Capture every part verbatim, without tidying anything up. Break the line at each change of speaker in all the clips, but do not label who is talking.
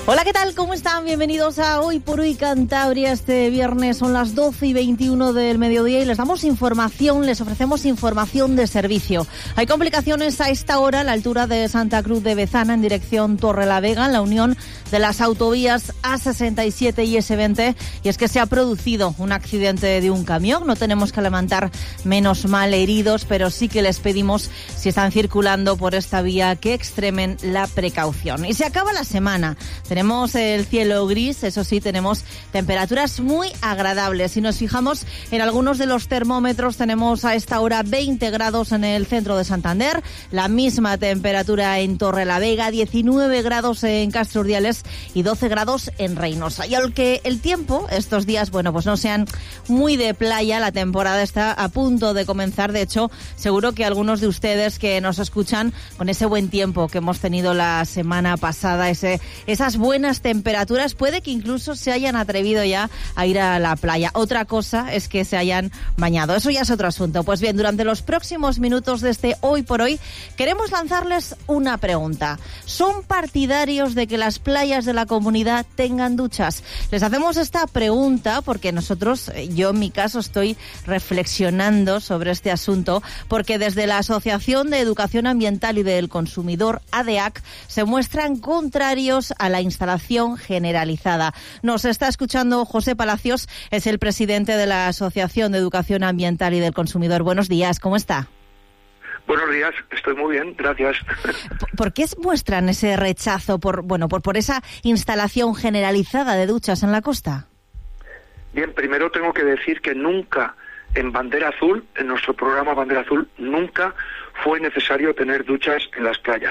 Hola, ¿qué tal? ¿Cómo están? Bienvenidos a Hoy por Hoy Cantabria. Este viernes son las doce y veintiuno del mediodía y les damos información, les ofrecemos información de servicio. Hay complicaciones a esta hora a la altura de Santa Cruz de Bezana en dirección Torrelavega, en la unión de las autovías A sesenta y siete y ese veinte, y es que se ha producido un accidente de un camión. No tenemos que levantar menos mal heridos, pero sí que les pedimos, si están circulando por esta vía, que extremen la precaución. Y se acaba la semana. Tenemos el cielo gris, eso sí, tenemos temperaturas muy agradables. Si nos fijamos en algunos de los termómetros, tenemos a esta hora veinte grados en el centro de Santander, la misma temperatura en Torrelavega, diecinueve grados en Castro Urdiales y doce grados en Reynosa. Y aunque el tiempo estos días, bueno, pues no sean muy de playa, la temporada está a punto de comenzar. De hecho, seguro que algunos de ustedes que nos escuchan, con ese buen tiempo que hemos tenido la semana pasada, ese, esas buenas temperaturas, puede que incluso se hayan atrevido ya a ir a la playa. Otra cosa es que se hayan bañado. Eso ya es otro asunto. Pues bien, durante los próximos minutos de este Hoy por Hoy, queremos lanzarles una pregunta. ¿Son partidarios de que las playas de la comunidad tengan duchas? Les hacemos esta pregunta porque nosotros, yo en mi caso, estoy reflexionando sobre este asunto, porque desde la Asociación de Educación Ambiental y del Consumidor, A D E A C, se muestran contrarios a la instalación generalizada. Nos está escuchando José Palacios, es el presidente de la Asociación de Educación Ambiental y del Consumidor. Buenos días, ¿cómo está?
Buenos días, estoy muy bien, gracias.
¿Por qué muestran ese rechazo por, bueno, por, por esa instalación generalizada de duchas en la costa?
Bien, primero tengo que decir que nunca en Bandera Azul, en nuestro programa Bandera Azul, nunca fue necesario tener duchas en las playas.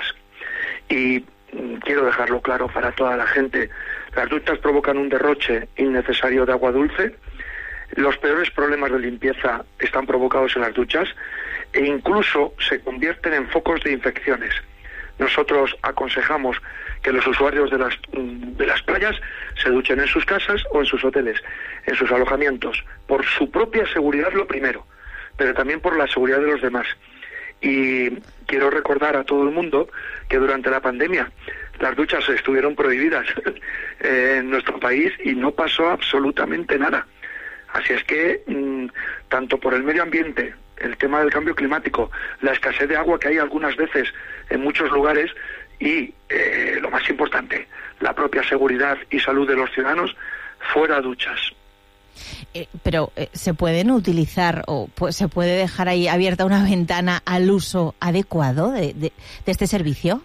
Y quiero dejarlo claro para toda la gente, las duchas provocan un derroche innecesario de agua dulce, los peores problemas de limpieza están provocados en las duchas e incluso se convierten en focos de infecciones. Nosotros aconsejamos que los usuarios de las, de las playas se duchen en sus casas o en sus hoteles, en sus alojamientos, por su propia seguridad lo primero, pero también por la seguridad de los demás. Y quiero recordar a todo el mundo que durante la pandemia las duchas estuvieron prohibidas en nuestro país y no pasó absolutamente nada. Así es que, mmm, tanto por el medio ambiente, el tema del cambio climático, la escasez de agua que hay algunas veces en muchos lugares y, eh, lo más importante, la propia seguridad y salud de los ciudadanos, fuera duchas.
Eh, pero eh, ¿se pueden utilizar o pues, se puede dejar ahí abierta una ventana al uso adecuado de, de, de este servicio?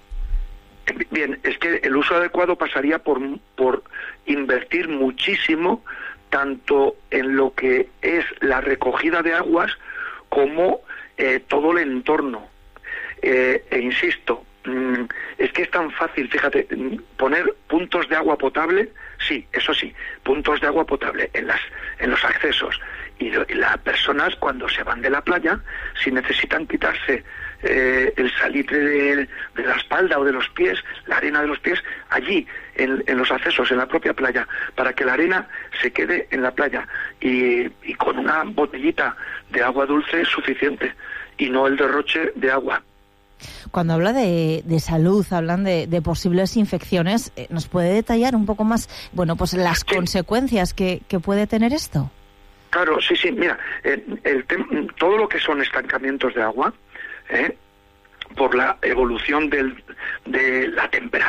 Bien, es que el uso adecuado pasaría por, por invertir muchísimo tanto en lo que es la recogida de aguas como eh, todo el entorno. Eh, e insisto, mmm, es que es tan fácil, fíjate, poner puntos de agua potable, sí, eso sí, puntos de agua potable en las en los accesos. Y, lo, y las personas cuando se van de la playa, si necesitan quitarse eh, el salitre de, de la espalda o de los pies, la arena de los pies, allí, en, en los accesos, en la propia playa, para que la arena se quede en la playa. Y, y con una botellita de agua dulce es suficiente, y no el derroche de agua.
Cuando habla de, de salud, hablan de, de posibles infecciones, ¿nos puede detallar un poco más, bueno, pues las sí. consecuencias que, que puede tener esto?
Claro, sí, sí, mira, el, el tem- todo lo que son estancamientos de agua, ¿eh? por la evolución del, de la temperatura,